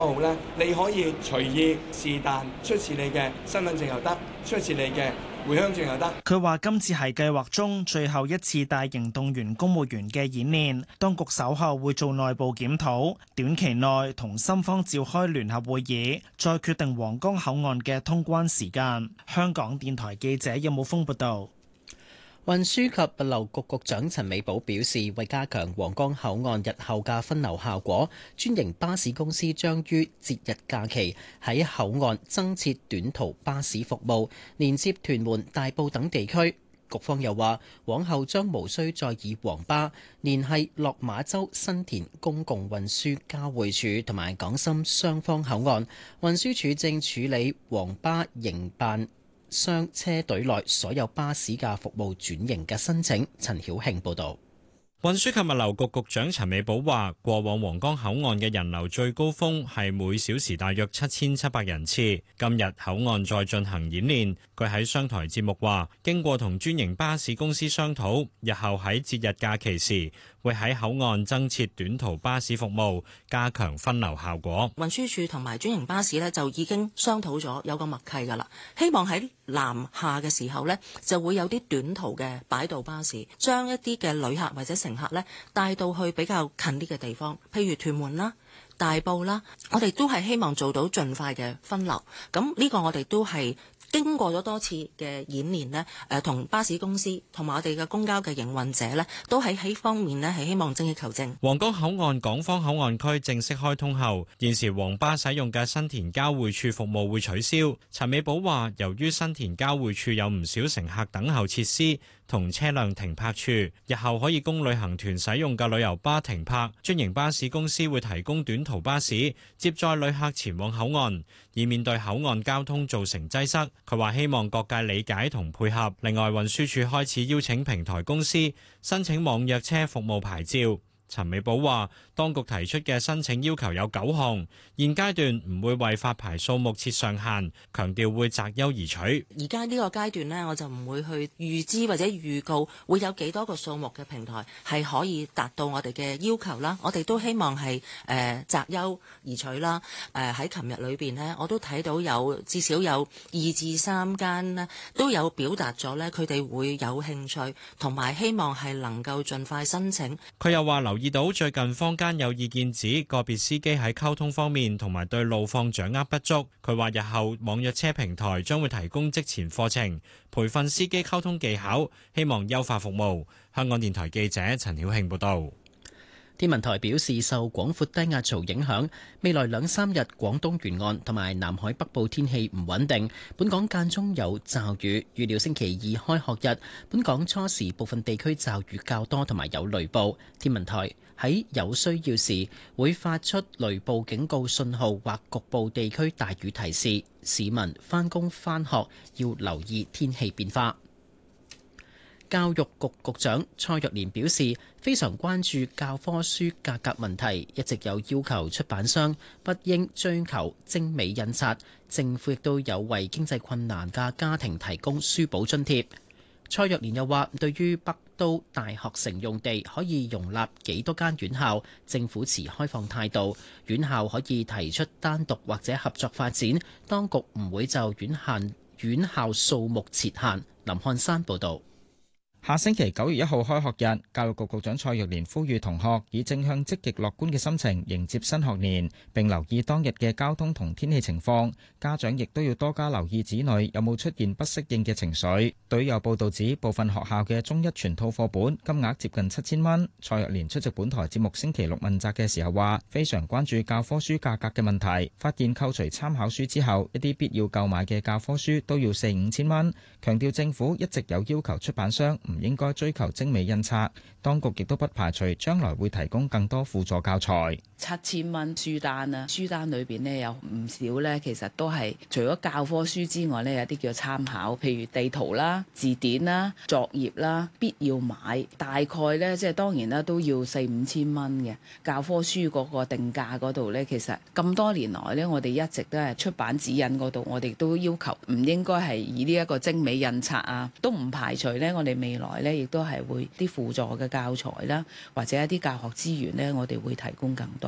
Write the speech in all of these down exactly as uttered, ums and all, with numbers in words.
好咧，你可以隨意是但出示你嘅身份證又得，出示你嘅回鄉證又得。 佢話今次係計劃中最後一次大型動員公務員嘅演練，當局稍後會做內部檢討，短期內同深方召開聯合會議，再決定皇崗口岸嘅通關時間。香港電台記者任武峰報道。 運輸及物流局局長陳美寶表示，為加強皇崗口岸日後嘅分流效果，專營巴士公司將於節日假期喺口岸增設短途巴士服務，連接屯門、大埔等地區。局方又話，往後將無需再以黃巴聯繫落馬洲新田公共運輸交匯處同埋港深雙方口岸。運輸署正處理黃巴營辦商車隊內所有巴士嘅服務轉型嘅申請。陳曉慶報導。 運輸及物流局局長陳美寶話，過往皇崗口岸嘅人流最高峰係每小時大約七千七百人次，今日口岸再進行演練。佢喺商台節目話，經過同專營巴士公司商討，日後喺節日假期時會喺口岸增設短途巴士服務，加強分流效果。 運輸署同埋專營巴士呢，就已經商討咗有個默契㗎啦，希望喺南下嘅時候呢，就會有啲短途嘅擺渡巴士，將一啲嘅旅客或者乘客呢帶到去比較近啲嘅地方，譬如屯門啦、大埔啦，我哋都係希望做到盡快嘅分流。咁呢個我哋都係經過咗多次嘅演練呢，誒同巴士公司同埋我哋嘅公交嘅營運者呢，都喺喺方面呢係希望精益求精。 皇崗口岸港方口岸區正式開通後，現時黃巴使用嘅新田交匯處服務會取消。陳美寶話，由於新田交匯處有唔少乘客等候設施同車輛停泊處，日後可以供旅行團使用嘅旅遊巴停泊，專營巴士公司會提供短途巴士接載旅客前往口岸，以免對口岸交通造成擠塞。佢話希望各界理解同配合。另外，運輸署開始邀請平台公司申請網約車服務牌照。陳美寶話，當局提出嘅申請要求有九項，現階段唔會為發牌數目設上限，強調會擇優而取。 而家呢個階段呢，我就唔會去預知或者預告會有幾多個數目嘅平台係可以達到我哋嘅要求啦。我哋都希望係誒擇優而取啦。誒喺琴日裏邊呢，我都睇到有至少有二至三間呢都有表達咗呢，佢哋會有興趣同埋希望係能夠盡快申請。 佢又話留意到最近坊間有意見指個別司機喺溝通方面同埋對路況掌握不足。佢話日後網約車平台將會提供職前課程，培訓司機溝通技巧，希望優化服務。香港電台記者陳曉慶報道。 天文台表示，受廣闊低壓槽影響，未來兩三日廣東沿岸同埋南海北部天氣唔穩定，本港間中有驟雨。預料星期二開學日，本港初時部分地區驟雨較多同埋有雷暴。天文台喺有需要時會發出雷暴警告信號或局部地區大雨提示，市民返工返學要留意天氣變化。教育局局長蔡若蓮表示，非常關注教科書價格問題，一直有要求出版商不應追求精美印刷。政府亦都有為經濟困難嘅家庭提供書簿津貼。蔡若蓮又話，對於北都大學城用地可以容納幾多間院校，政府持開放態度，院校可以提出單獨或者合作發展，當局唔會就院限院校數目設限。林漢山報導。 下星期九月一號開學日，教育局局長蔡若蓮呼籲同學以正向積極樂觀嘅心情迎接新學年，並留意當日嘅交通同天氣情況。家長亦都要多加留意子女有冇出現不適應嘅情緒。對於有報道指部分學校嘅中一全套課本金額接近七千蚊，蔡若蓮出席本台節目星期六問責嘅時候話，非常關注教科書價格嘅問題，發現扣除參考書之後，一啲必要購買嘅教科書都要四五千蚊。強調政府一直有要求出版商唔應該追求精美印刷，當局亦都不排除將來會提供更多輔助教材。 七千蚊書單啊，書單裏邊呢有唔少呢，其實都係除咗教科書之外呢，有啲叫參考，譬如地圖啦、字典啦、作業啦，必要買。大概呢，即係當然啦，都要四五千蚊嘅教科書嗰個定價嗰度呢，其實咁多年來呢，我哋一直都係出版指引嗰度，我哋都要求唔應該係以呢一個精美印刷啊，都唔排除呢，我哋未來呢亦都係會啲輔助嘅教材啦，或者一啲教學資源呢，我哋會提供更多。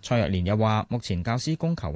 蔡若蓮又話：目前教師供求